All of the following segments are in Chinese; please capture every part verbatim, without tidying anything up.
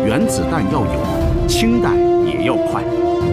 原子弹要有，氢弹也要快。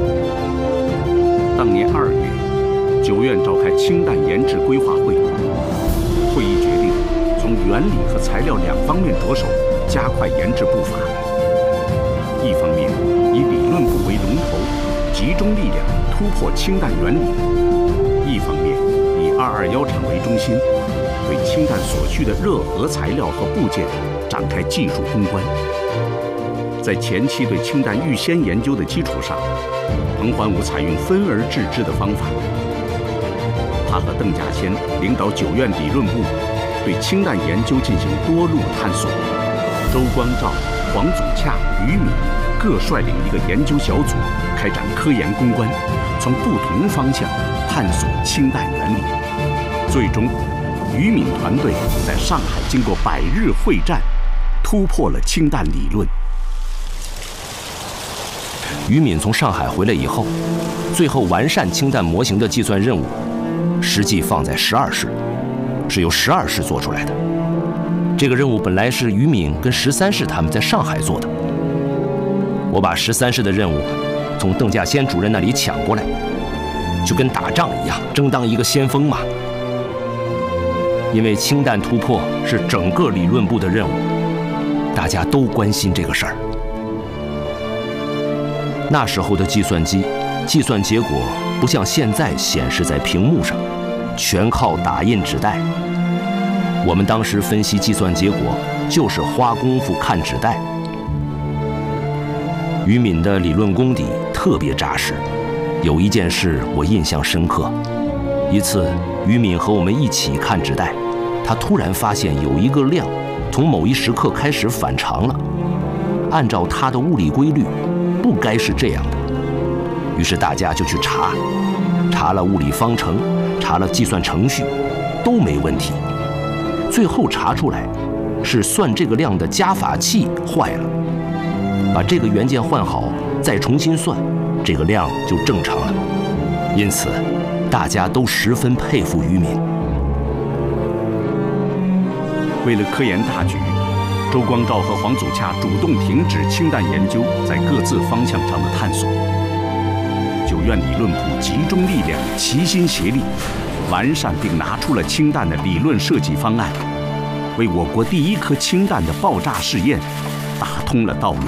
当年二月，九院召开氢弹研制规划会，会议决定从原理和材料两方面着手，加快研制步伐。一方面以理论部为龙头，集中力量突破氢弹原理；一方面以二二幺厂为中心，对氢弹所需的热核材料和部件展开技术攻关。在前期对氢弹预先研究的基础上，彭桓武采用分而治之的方法。他和邓稼先领导九院理论部，对氢弹研究进行多路探索。周光召、黄祖洽、于敏各率领一个研究小组，开展科研攻关，从不同方向探索氢弹原理。最终，于敏团队在上海经过百日会战，突破了氢弹理论。 于敏从上海回来以后，最后完善氢弹模型的计算任务，实际放在十二式，是由十二式做出来的。这个任务本来是于敏跟十三式他们在上海做的，我把十三式的任务从邓稼先主任那里抢过来，就跟打仗一样，争当一个先锋嘛。因为氢弹突破是整个理论部的任务，大家都关心这个事儿。那时候的计算机，计算结果不像现在显示在屏幕上，全靠打印纸带。我们当时分析计算结果，就是花功夫看纸带。于敏的理论功底特别扎实，有一件事我印象深刻。一次，于敏和我们一起看纸带，他突然发现有一个量从某一时刻开始反常了，按照他的物理规律，不该是这样的。于是大家就去查，查了物理方程，查了计算程序，都没问题。最后查出来，是算这个量的加法器坏了。把这个元件换好，再重新算，这个量就正常了。因此，大家都十分佩服于敏。 为了科研大局，周光召和黄祖洽主动停止氢弹研究在各自方向上的探索。九院理论部集中力量，齐心协力，完善并拿出了氢弹的理论设计方案，为我国第一颗氢弹的爆炸试验打通了道路。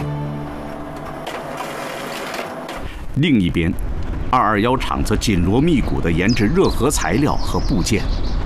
另一边，二二幺厂则紧锣密鼓地研制热核材料和部件。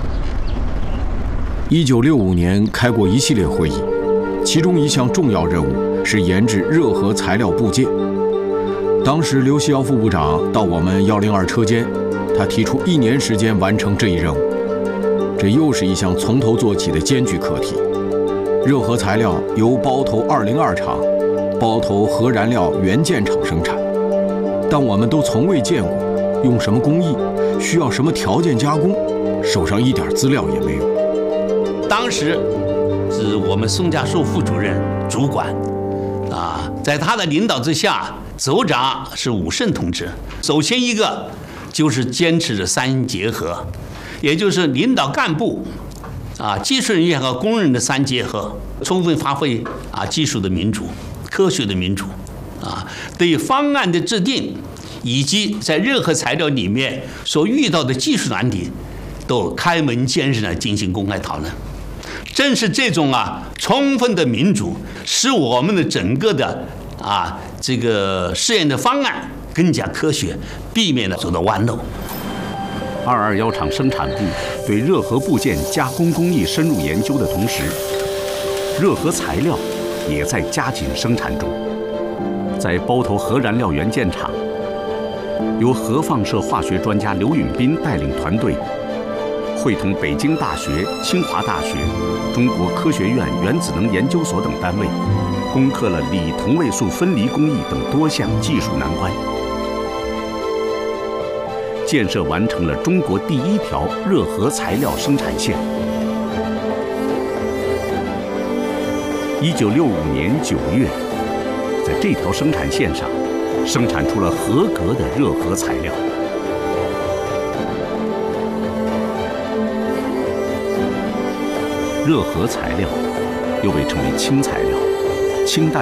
一九六五年开过一系列会议，其中一项重要任务是研制热核材料部件。当时刘锡尧副部长到我们幺零二车间，他提出一年时间完成这一任务。这又是一项从头做起的艰巨课题。热核材料由包头二零二厂、包头核燃料元件厂生产，但我们都从未见过用什么工艺，需要什么条件加工，手上一点资料也没有。 当时是我们宋家寿副主任主管，啊，在他的领导之下，首长是武胜同志。首先一个就是坚持着三结合，也就是领导干部、啊技术人员和工人的三结合，充分发挥啊技术的民主、科学的民主，啊对方案的制定以及在热核材料里面所遇到的技术难题，都开门见山地进行公开讨论。正是这种啊充分的民主，使我们的整个的啊这个试验的方案更加科学，避免了走到弯路。 二二幺厂生产部对热核部件加工工艺深入研究的同时，热核材料也在加紧生产中。在包头核燃料元件厂，由核放射化学专家刘允斌带领团队，会同北京大学、清华大学、中国科学院原子能研究所等单位，攻克了锂同位素分离工艺等多项技术难关，建设完成了中国第一条热核材料生产线。一九六五年九月，在这条生产线上，生产出了合格的热核材料。热核材料又被称为氢材料，氢弹